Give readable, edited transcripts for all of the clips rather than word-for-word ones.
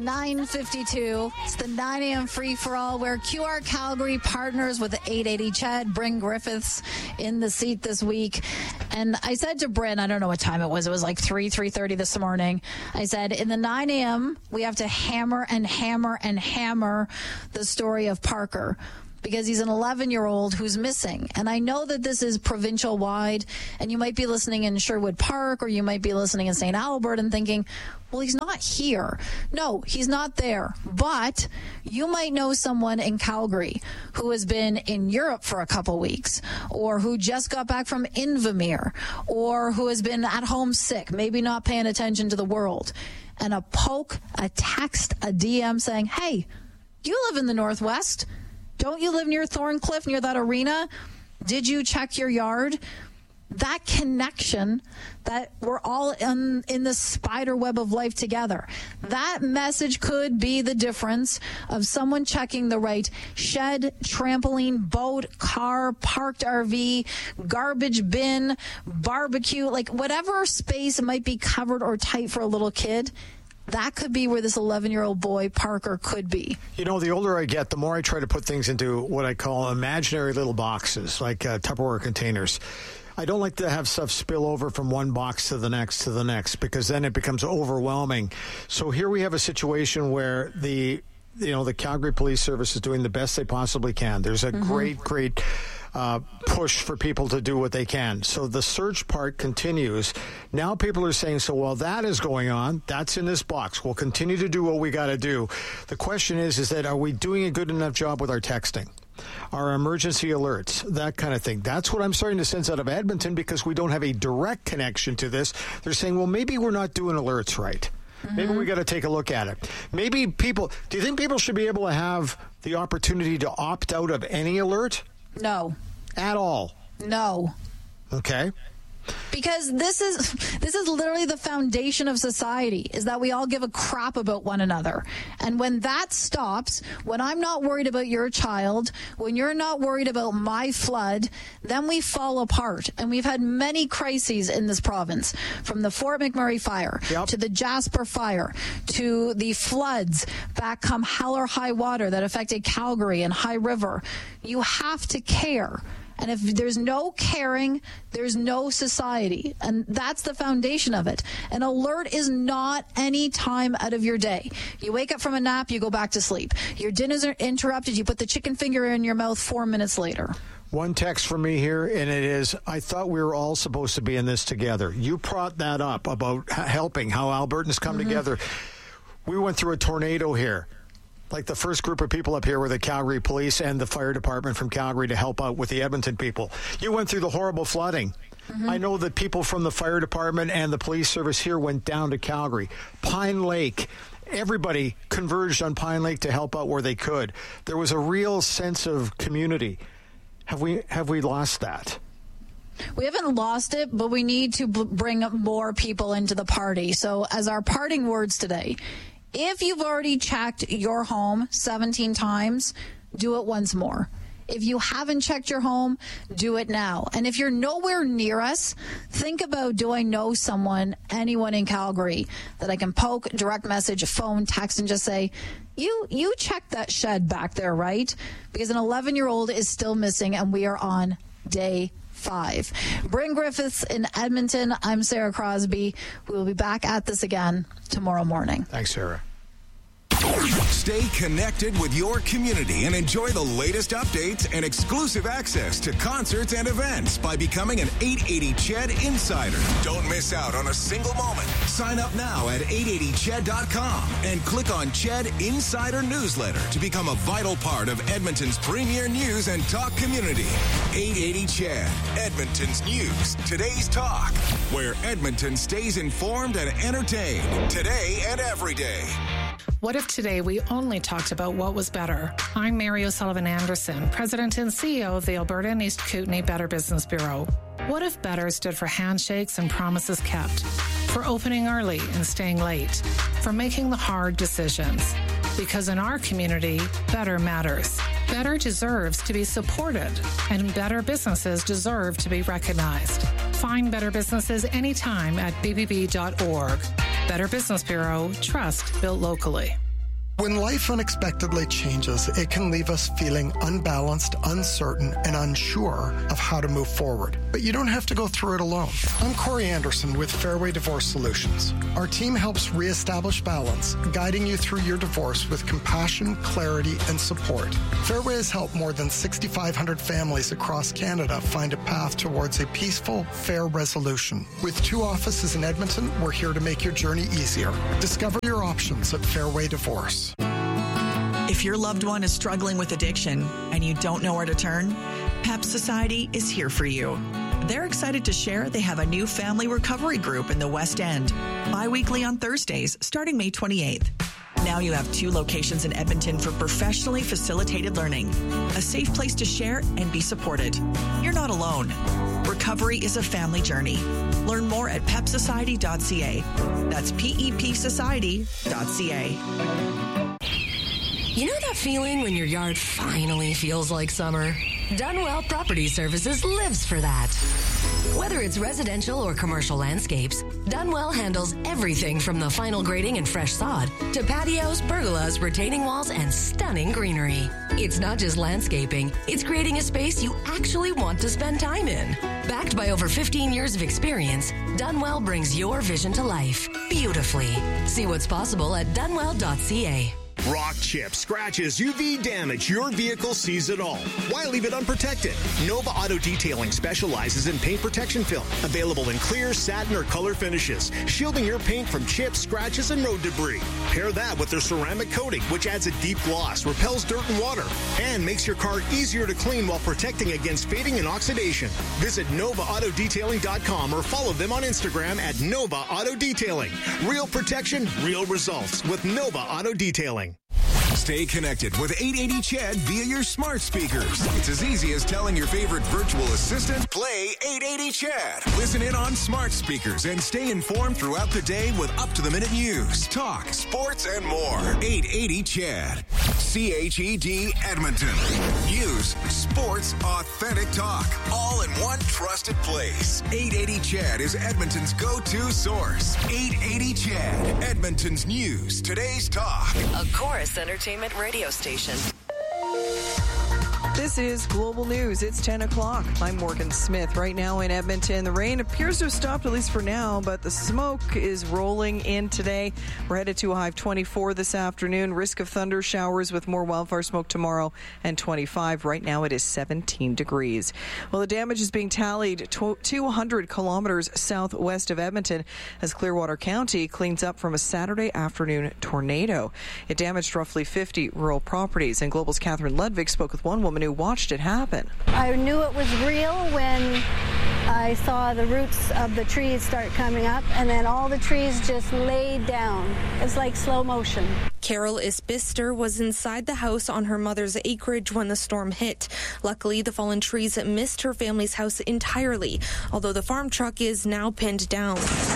9:52. It's the 9 a.m. free-for-all where QR Calgary partners with 880 CHED. Bryn Griffiths in the seat this week. And I said to Bryn, I don't know what time it was. It was like 3:30 this morning. I said, in the 9 a.m., we have to hammer and hammer and hammer the story of Parker, because he's an 11-year-old who's missing. And I know that this is provincial-wide, and you might be listening in Sherwood Park, or you might be listening in St. Albert and thinking, well, he's not here. No, he's not there. But you might know someone in Calgary who has been in Europe for a couple weeks, or who just got back from Invermere, or who has been at home sick, maybe not paying attention to the world. And a poke, a text, a DM saying, hey, you live in the Northwest. Don't you live near Thorncliffe, near that arena? Did you check your yard? That connection that we're all in the spider web of life together. That message could be the difference of someone checking the right shed, trampoline, boat, car, parked RV, garbage bin, barbecue, like whatever space might be covered or tight for a little kid. That could be where this 11-year-old boy, Parker, could be. You know, the older I get, the more I try to put things into what I call imaginary little boxes, like Tupperware containers. I don't like to have stuff spill over from one box to the next, because then it becomes overwhelming. So here we have a situation where the Calgary Police Service is doing the best they possibly can. There's a great push for people to do what they can. So the search part continues. Now people are saying, so while that is going on, that's in this box. We'll continue to do what we got to do. The question is that are we doing a good enough job with our texting? Our emergency alerts, that kind of thing. That's what I'm starting to sense out of Edmonton, because we don't have a direct connection to this. They're saying, well, maybe we're not doing alerts right. Maybe we got to take a look at it. Do you think people should be able to have the opportunity to opt out of any alert? No. At all? No. Okay. Because this is literally the foundation of society, is that we all give a crap about one another. And when that stops, when I'm not worried about your child, when you're not worried about my flood, then we fall apart. And we've had many crises in this province, from the Fort McMurray fire to the Jasper fire to the floods back come hell or high water that affected Calgary and High River. You have to care. And if there's no caring, there's no society. And that's the foundation of it. An alert is not any time out of your day. You wake up from a nap, you go back to sleep. Your dinner's interrupted, you put the chicken finger in your mouth 4 minutes later. One text from me here, and it is, I thought we were all supposed to be in this together. You brought that up about helping, how Albertans come together. We went through a tornado here. Like the first group of people up here were the Calgary Police and the fire department from Calgary to help out with the Edmonton people. You went through the horrible flooding. I know that people from the fire department and the police service here went down to Calgary. Pine Lake. Everybody converged on Pine Lake to help out where they could. There was a real sense of community. Have we lost that? We haven't lost it, but we need to bring more people into the party. So as our parting words today, if you've already checked your home 17 times, do it once more. If you haven't checked your home, do it now. And if you're nowhere near us, think about, do I know someone, anyone in Calgary, that I can poke, direct message, phone, text, and just say, you checked that shed back there, right? Because an 11-year-old is still missing, and we are on day 5. Bryn Griffiths in Edmonton. I'm Sarah Crosby. We will be back at this again tomorrow morning. Thanks, Sarah. Stay connected with your community and enjoy the latest updates and exclusive access to concerts and events by becoming an 880 CHED Insider. Don't miss out on a single moment. Sign up now at 880ched.com and click on CHED Insider Newsletter to become a vital part of Edmonton's premier news and talk community. 880 CHED, Edmonton's news, today's talk, where Edmonton stays informed and entertained today and every day. What if today we only talked about what was better? I'm Mary O'Sullivan Anderson, President and CEO of the Alberta and East Kootenay Better Business Bureau. What if better stood for handshakes and promises kept, for opening early and staying late, for making the hard decisions? Because in our community, better matters. Better deserves to be supported, and better businesses deserve to be recognized. Find better businesses anytime at bbb.org. Better Business Bureau, trust built locally. When life unexpectedly changes, it can leave us feeling unbalanced, uncertain, and unsure of how to move forward. But you don't have to go through it alone. I'm Corey Anderson with Fairway Divorce Solutions. Our team helps reestablish balance, guiding you through your divorce with compassion, clarity, and support. Fairway has helped more than 6,500 families across Canada find a path towards a peaceful, fair resolution. With 2 offices in Edmonton, we're here to make your journey easier. Discover your options at Fairway Divorce. If your loved one is struggling with addiction and you don't know where to turn, PEP Society is here for you. They're excited to share they have a new family recovery group in the West End, bi-weekly on Thursdays, starting May 28th. Now you have 2 locations in Edmonton for professionally facilitated learning, a safe place to share and be supported. You're not alone. Recovery is a family journey. Learn more at pepsociety.ca. That's pepsociety.ca. You know that feeling when your yard finally feels like summer? Dunwell Property Services lives for that. Whether it's residential or commercial landscapes, Dunwell handles everything from the final grading and fresh sod to patios, pergolas, retaining walls, and stunning greenery. It's not just landscaping, it's creating a space you actually want to spend time in. Backed by over 15 years of experience, Dunwell brings your vision to life beautifully. See what's possible at dunwell.ca. Rock, chips, scratches, UV damage, your vehicle sees it all. Why leave it unprotected? Nova Auto Detailing specializes in paint protection film, available in clear, satin, or color finishes, shielding your paint from chips, scratches, and road debris. Pair that with their ceramic coating, which adds a deep gloss, repels dirt and water, and makes your car easier to clean while protecting against fading and oxidation. Visit NovaAutoDetailing.com or follow them on Instagram at Nova Auto Detailing. Real protection, real results with Nova Auto Detailing. Stay connected with 880 CHED via your smart speakers. It's as easy as telling your favorite virtual assistant, play 880 CHED. Listen in on smart speakers and stay informed throughout the day with up-to-the-minute news, talk, sports, and more. 880 CHED. CHED Edmonton. News, sports, authentic talk, all in one trusted place. 880 CHED is Edmonton's go-to source. 880 CHED. Edmonton's news, today's talk. A Chorus Entertainment radio station. This is Global News. It's 10 o'clock. I'm Morgan Smith. Right now in Edmonton, the rain appears to have stopped, at least for now, but the smoke is rolling in today. We're headed to a high of 24 this afternoon. Risk of thunder showers with more wildfire smoke tomorrow and 25. Right now it is 17 degrees. Well, the damage is being tallied 200 kilometers southwest of Edmonton as Clearwater County cleans up from a Saturday afternoon tornado. It damaged roughly 50 rural properties, and Global's Catherine Ludwig spoke with one woman who watched it happen. I knew it was real when I saw the roots of the trees start coming up, and then all the trees just laid down. It's like slow motion. Carol Isbister was inside the house on her mother's acreage when the storm hit. Luckily, the fallen trees missed her family's house entirely, although the farm truck is now pinned down.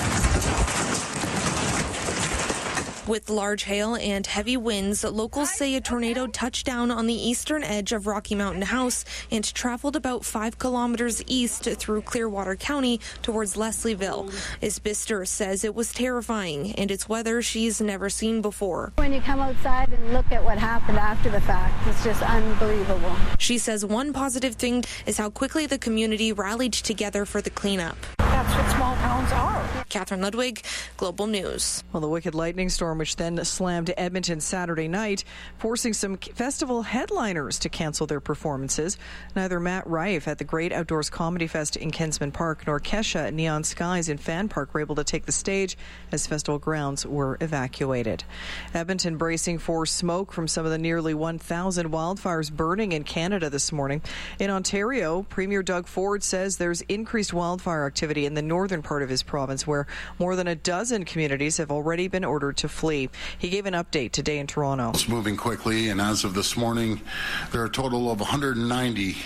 With large hail and heavy winds, locals say a tornado touched down on the eastern edge of Rocky Mountain House and traveled about 5 kilometers east through Clearwater County towards Leslieville. Isbister says it was terrifying, and it's weather she's never seen before. When you come outside and look at what happened after the fact, it's just unbelievable. She says one positive thing is how quickly the community rallied together for the cleanup. That's what small towns are. Catherine Ludwig, Global News. Well, the wicked lightning storm, which then slammed Edmonton Saturday night, forcing some festival headliners to cancel their performances. Neither Matt Rife at the Great Outdoors Comedy Fest in Kinsman Park nor Kesha at Neon Skies in Fan Park were able to take the stage as festival grounds were evacuated. Edmonton bracing for smoke from some of the nearly 1,000 wildfires burning in Canada this morning. In Ontario, Premier Doug Ford says there's increased wildfire activity in the northern part of his province, where more than a dozen communities have already been ordered to flee. He gave an update today in Toronto. It's moving quickly, and as of this morning, there are a total of 190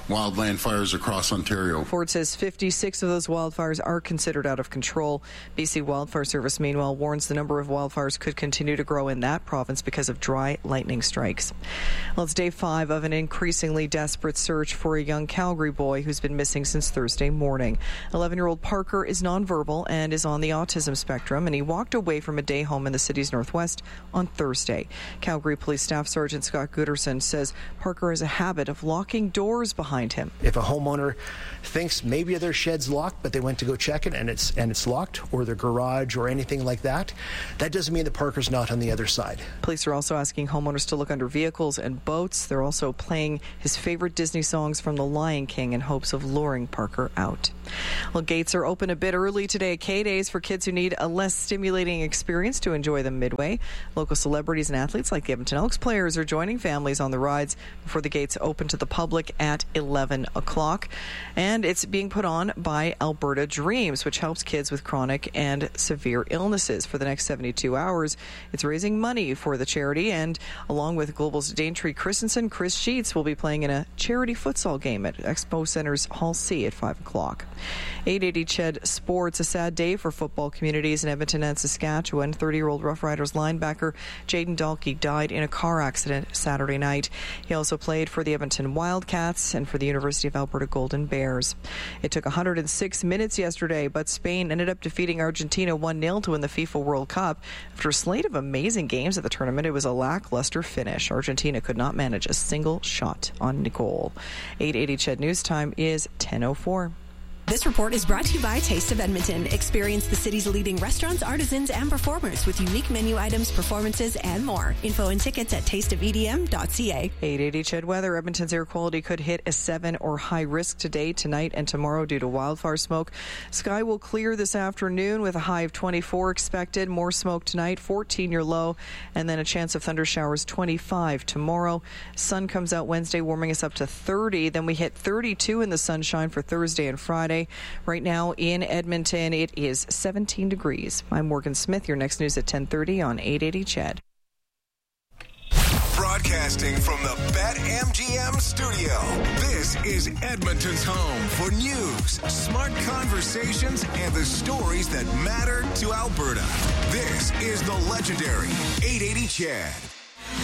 wildland fires across Ontario. Ford says 56 of those wildfires are considered out of control. BC Wildfire Service, meanwhile, warns the number of wildfires could continue to grow in that province because of dry lightning strikes. Well, it's day 5 of an increasingly desperate search for a young Calgary boy who's been missing since Thursday morning. 11-year-old Parker is nonverbal and is on the autism spectrum, and he walked away from a day home in the city's northwest on Thursday. Calgary Police Staff Sergeant Scott Gooderson says Parker has a habit of locking doors behind him. If a homeowner thinks maybe their shed's locked, but they went to go check it and it's locked, or their garage or anything like that, that doesn't mean that Parker's not on the other side. Police are also asking homeowners to look under vehicles and boats. They're also playing his favorite Disney songs from The Lion King in hopes of luring Parker out. Well, gates are open a bit early today at K-Days for kids who need a less stimulating experience to enjoy them midway. Local celebrities and athletes like the Edmonton Elks players are joining families on the rides before the gates open to the public at 11 o'clock. And it's being put on by Alberta Dreams, which helps kids with chronic and severe illnesses. For the next 72 hours, it's raising money for the charity. And along with Global's Daintree Christensen, Chris Sheets will be playing in a charity futsal game at Expo Center's Hall C at 5 o'clock. 880 CHED Sports, a sad day for football communities in Edmonton and Saskatchewan. 30-year-old Rough Riders linebacker Jaden Dahlke died in a car accident Saturday night. He also played for the Edmonton Wildcats and for the University of Alberta Golden Bears. It took 106 minutes yesterday, but Spain ended up defeating Argentina 1-0 to win the FIFA World Cup. After a slate of amazing games at the tournament, it was a lackluster finish. Argentina could not manage a single shot on goal. 880 CHED News Time is 10:04. This report is brought to you by Taste of Edmonton. Experience the city's leading restaurants, artisans, and performers with unique menu items, performances, and more. Info and tickets at tasteofedm.ca. 880 CHED weather. Edmonton's air quality could hit a 7 or high risk today, tonight, and tomorrow due to wildfire smoke. Sky will clear this afternoon with a high of 24 expected. More smoke tonight, 14 your low, and then a chance of thunder showers 25 tomorrow. Sun comes out Wednesday, warming us up to 30. Then we hit 32 in the sunshine for Thursday and Friday. Right now in Edmonton, it is 17 degrees. I'm Morgan Smith. Your next news at 10:30 on 880 CHED. Broadcasting from the BetMGM studio, this is Edmonton's home for news, smart conversations, and the stories that matter to Alberta. This is the legendary 880 CHED.